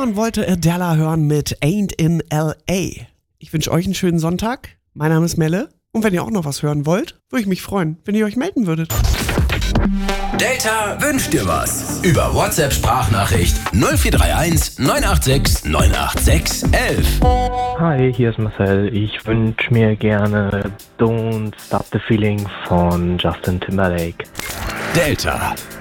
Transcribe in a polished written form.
Leon wollte Adele hören mit Ain't in L.A. Ich wünsche euch einen schönen Sonntag. Mein Name ist Melle. Und wenn ihr auch noch was hören wollt, würde ich mich freuen, wenn ihr euch melden würdet. Delta wünscht dir was. Über WhatsApp-Sprachnachricht 0431 986 986 11. Hi, hier ist Marcel. Ich wünsche mir gerne Don't Stop the Feeling von Justin Timberlake. Delta.